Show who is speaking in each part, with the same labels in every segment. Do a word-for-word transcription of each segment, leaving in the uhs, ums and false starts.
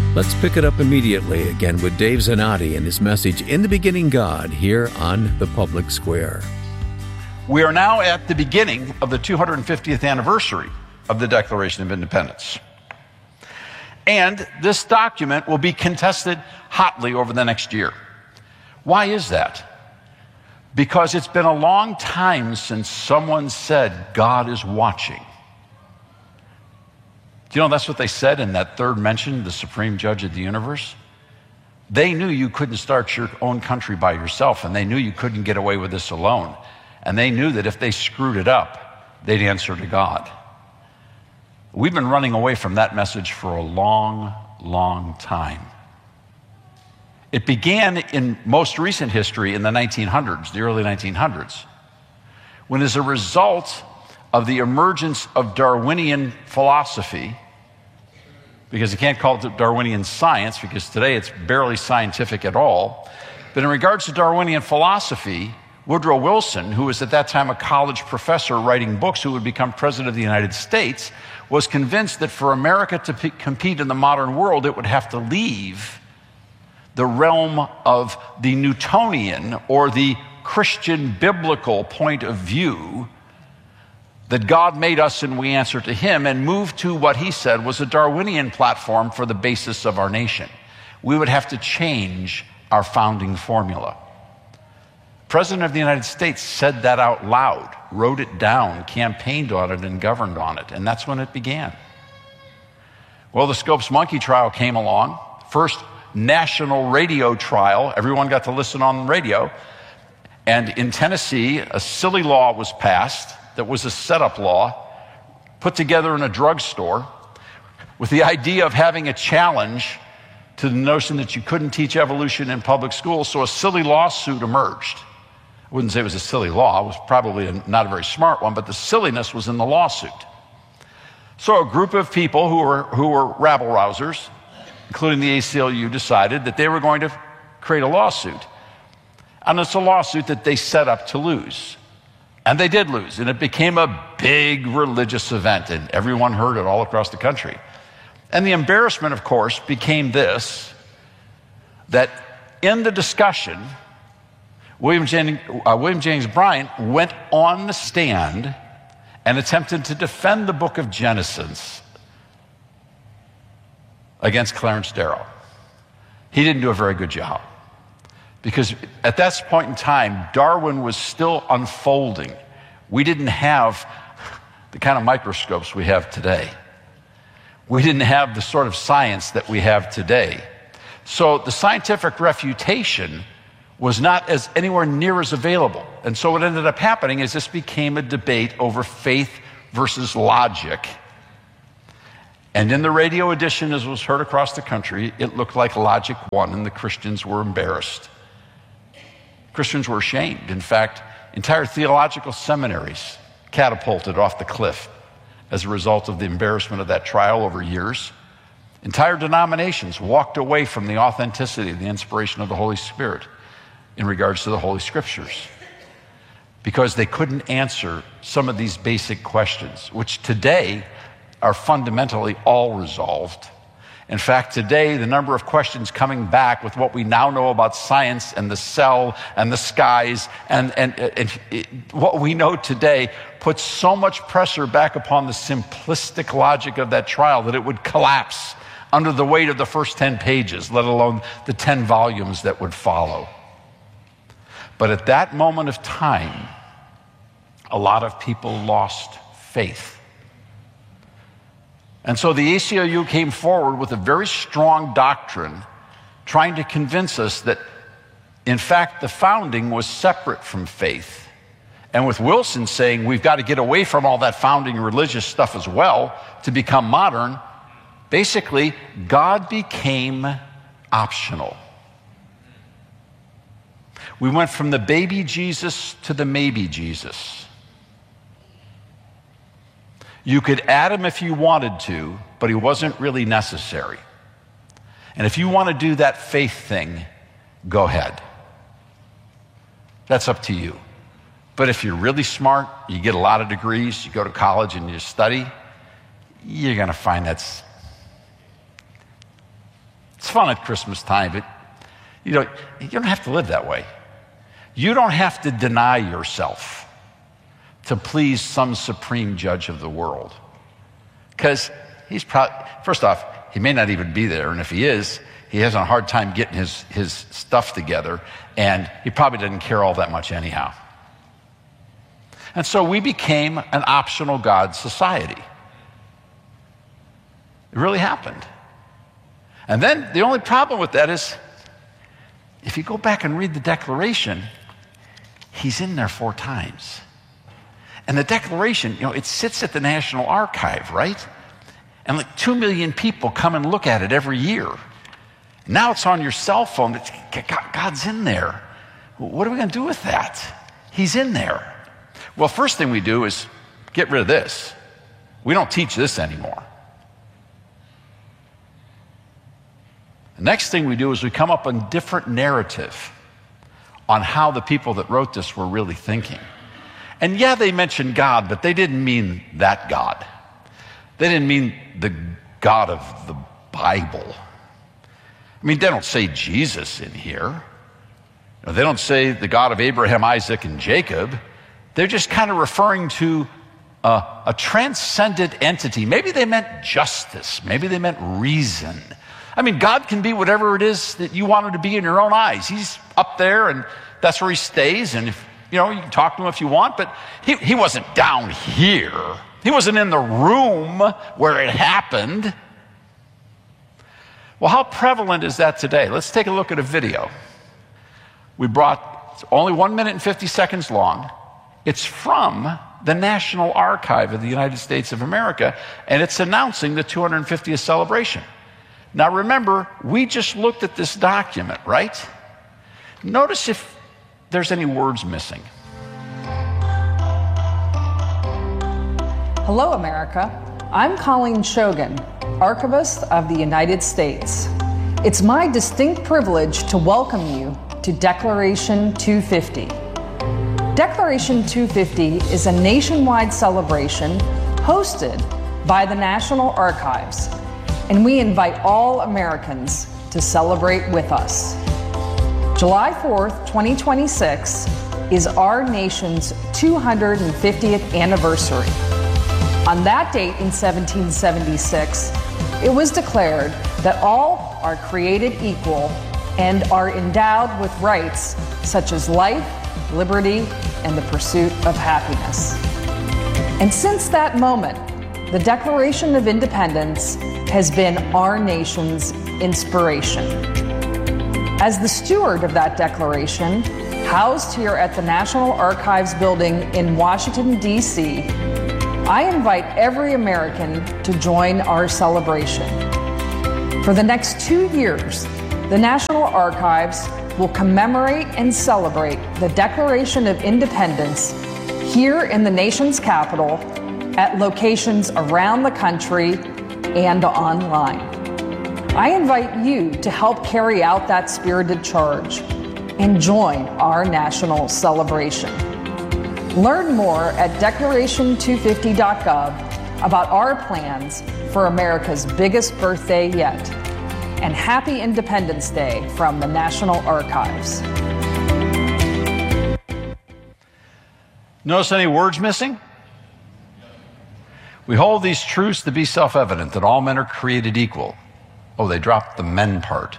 Speaker 1: Let's pick it up immediately again with Dave Zanotti and his message, In the Beginning God, here on The Public Square.
Speaker 2: We are now at the beginning of the two hundred fiftieth anniversary of the Declaration of Independence. And this document will be contested hotly over the next year. Why is that? Because it's been a long time since someone said, God is watching. Do you know that's what they said in that third mention, the Supreme Judge of the Universe? They knew you couldn't start your own country by yourself, and they knew you couldn't get away with this alone. And they knew that if they screwed it up, they'd answer to God. We've been running away from that message for a long, long time. It began in most recent history in the nineteen hundreds, the early nineteen hundreds, when as a result of the emergence of Darwinian philosophy, because you can't call it Darwinian science because today it's barely scientific at all, but in regards to Darwinian philosophy, Woodrow Wilson, who was at that time a college professor writing books who would become president of the United States, was convinced that for America to p- compete in the modern world, it would have to leave the realm of the Newtonian or the Christian biblical point of view that God made us and we answer to him, and move to what he said was a Darwinian platform for the basis of our nation. We would have to change our founding formula. The President of the United States said that out loud, wrote it down, campaigned on it, and governed on it, and that's when it began. Well, the Scopes Monkey trial came along, first national radio trial. Everyone got to listen on the radio. And in Tennessee, a silly law was passed that was a setup law put together in a drugstore with the idea of having a challenge to the notion that you couldn't teach evolution in public schools. So a silly lawsuit emerged. I wouldn't say it was a silly law. It was probably a, not a very smart one, but the silliness was in the lawsuit. So a group of people who were, who were rabble-rousers, including the A C L U, decided that they were going to create a lawsuit. And it's a lawsuit that they set up to lose. And they did lose, and it became a big religious event, and everyone heard it all across the country. And the embarrassment, of course, became this, that in the discussion, William Jennings, uh, William Jennings Bryan went on the stand and attempted to defend the book of Genesis against Clarence Darrow. He didn't do a very good job. Because at that point in time, Darwin was still unfolding. We didn't have the kind of microscopes we have today. We didn't have the sort of science that we have today. So the scientific refutation was not as anywhere near as available. And so what ended up happening is this became a debate over faith versus logic. And in the radio edition, as was heard across the country, it looked like logic won and the Christians were embarrassed. Christians were ashamed. In fact, entire theological seminaries catapulted off the cliff as a result of the embarrassment of that trial over years. Entire denominations walked away from the authenticity, the inspiration of the Holy Spirit in regards to the Holy Scriptures, because they couldn't answer some of these basic questions, which today are fundamentally all resolved. In fact, today, the number of questions coming back with what we now know about science and the cell and the skies and, and, and it, what we know today puts so much pressure back upon the simplistic logic of that trial that it would collapse under the weight of the first ten pages, let alone the ten volumes that would follow. But at that moment of time, a lot of people lost faith. And so the A C L U came forward with a very strong doctrine trying to convince us that, in fact, the founding was separate from faith. And with Wilson saying we've got to get away from all that founding religious stuff as well to become modern, basically, God became optional. We went from the baby Jesus to the maybe Jesus. You could add him if you wanted to, but he wasn't really necessary. And if you want to do that faith thing, go ahead. That's up to you. But if you're really smart, you get a lot of degrees, you go to college and you study, you're going to find that's It's fun at Christmas time, but you know, you don't have to live that way. You don't have to deny yourself to please some supreme judge of the world. Because he's probably, first off, he may not even be there, and if he is, he has a hard time getting his, his stuff together, and he probably doesn't care all that much anyhow. And so we became an optional God society. It really happened. And then the only problem with that is, if you go back and read the Declaration, he's in there four times. And the Declaration, you know, it sits at the National Archive, right? And like two million people come and look at it every year. Now it's on your cell phone. It's, God's in there. What are we going to do with that? He's in there. Well, first thing we do is get rid of this. We don't teach this anymore. The next thing we do is we come up with a different narrative on how the people that wrote this were really thinking. And yeah, they mentioned God, but they didn't mean that God. They didn't mean the God of the Bible. I mean, they don't say Jesus in here. They don't say the God of Abraham, Isaac, and Jacob. They're just kind of referring to a, a transcendent entity. Maybe they meant justice. Maybe they meant reason. I mean, God can be whatever it is that you want him to be in your own eyes. He's up there, and that's where he stays. And if you know, you can talk to him if you want, but he, he wasn't down here. He wasn't in the room where it happened. Well, how prevalent is that today? Let's take a look at a video. We brought, it's only one minute and fifty seconds long. It's from the National Archive of the United States of America, and it's announcing the two hundred fiftieth celebration. Now remember, we just looked at this document, right? Notice if there's any words missing.
Speaker 3: Hello, America. I'm Colleen Shogan, Archivist of the United States. It's my distinct privilege to welcome you to Declaration two fifty. Declaration two fifty is a nationwide celebration hosted by the National Archives, and we invite all Americans to celebrate with us. July fourth, twenty twenty-six is our nation's two hundred fiftieth anniversary. On that date in seventeen seventy-six, it was declared that all are created equal and are endowed with rights such as life, liberty, and the pursuit of happiness. And since that moment, the Declaration of Independence has been our nation's inspiration. As the steward of that declaration, housed here at the National Archives building in Washington, D C, I invite every American to join our celebration. For the next two years, the National Archives will commemorate and celebrate the Declaration of Independence here in the nation's capital, at locations around the country, and online. I invite you to help carry out that spirited charge and join our national celebration. Learn more at declaration two fifty dot gov about our plans for America's biggest birthday yet. And happy Independence Day from the National Archives.
Speaker 2: Notice any words missing? We hold these truths to be self-evident, that all men are created equal. Oh, they dropped the men part.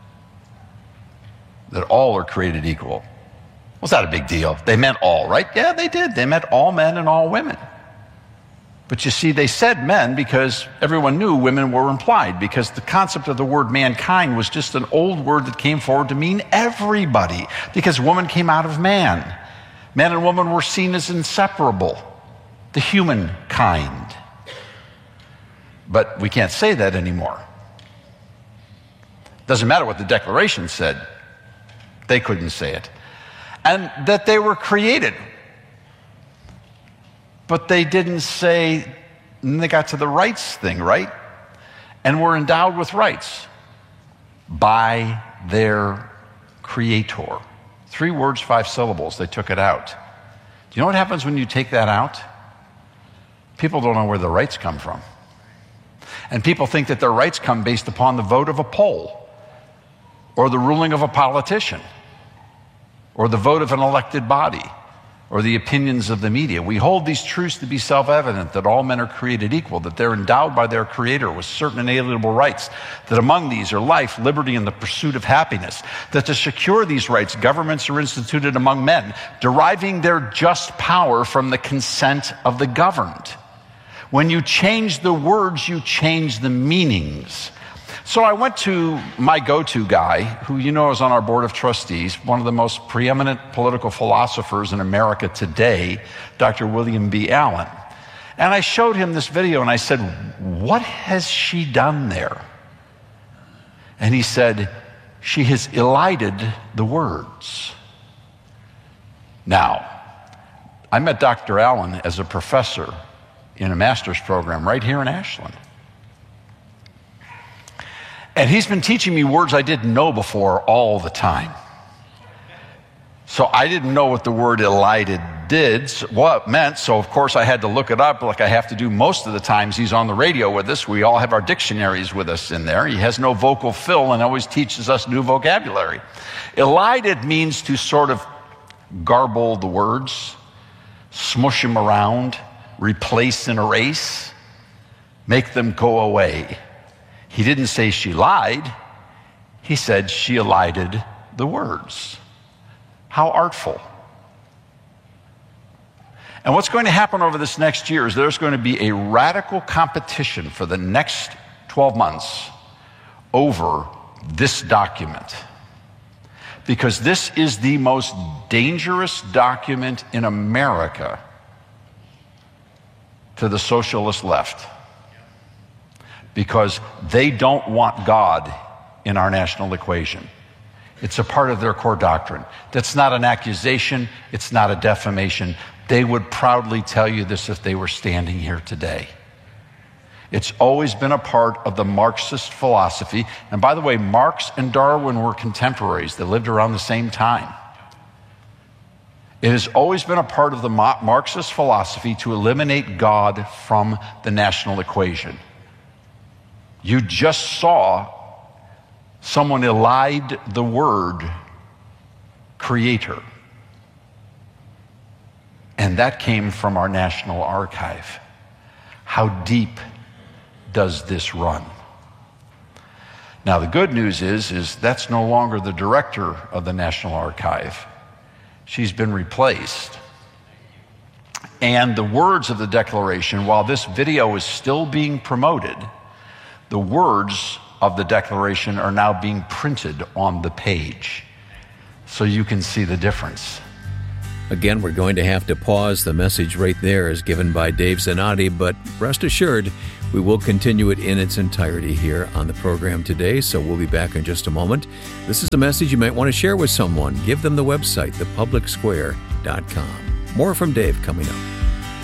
Speaker 2: That all are created equal. Was that a big deal? They meant all, right? Yeah, they did. They meant all men and all women. But you see, they said men because everyone knew women were implied, because the concept of the word mankind was just an old word that came forward to mean everybody, because woman came out of man. Man and woman were seen as inseparable, the human kind. But we can't say that anymore. Doesn't matter what the Declaration said. They couldn't say it. And that they were created. But they didn't say, and they got to the rights thing, right? And were endowed with rights by their creator. Three words, five syllables, they took it out. Do you know what happens when you take that out? People don't know where the rights come from. And people think that their rights come based upon the vote of a poll. or the ruling of a politician, or the vote of an elected body, or the opinions of the media. We hold these truths to be self-evident, that all men are created equal, that they're endowed by their Creator with certain inalienable rights, that among these are life, liberty, and the pursuit of happiness, that to secure these rights, governments are instituted among men, deriving their just power from the consent of the governed. When you change the words, you change the meanings. So I went to my go-to guy, who you know is on our board of trustees, one of the most preeminent political philosophers in America today, Doctor William B. Allen. And I showed him this video and I said, "What has she done there?" And he said, "She has elided the words." Now, I met Doctor Allen as a professor in a master's program right here in Ashland. And he's been teaching me words I didn't know before all the time. So I didn't know what the word elided did, what it meant, so of course I had to look it up like I have to do most of the times he's on the radio with us. We all have our dictionaries with us in there. He has no vocal fill and always teaches us new vocabulary. Elided means to sort of garble the words, smush them around, replace and erase, make them go away. He didn't say she lied. He said she elided the words. How artful. And what's going to happen over this next year is there's going to be a radical competition for the next twelve months over this document. Because this is the most dangerous document in America to the socialist left. Because they don't want God in our national equation. It's a part of their core doctrine. That's not an accusation. It's not a defamation. They would proudly tell you this if they were standing here today. It's always been a part of the Marxist philosophy. And by the way, Marx and Darwin were contemporaries. They lived around the same time. It has always been a part of the Marxist philosophy to eliminate God from the national equation. You just saw someone elide the word creator. And that came from our National Archive. How deep does this run? Now, the good news is, is that's no longer the director of the National Archive. She's been replaced. And the words of the Declaration, while this video is still being promoted, the words of the Declaration are now being printed on the page, so you can see the difference.
Speaker 1: Again, we're going to have to pause. The message right there is given by Dave Zanotti, but rest assured, we will continue it in its entirety here on the program today, so we'll be back in just a moment. This is a message you might want to share with someone. Give them the website, the public square dot com. More from Dave coming up.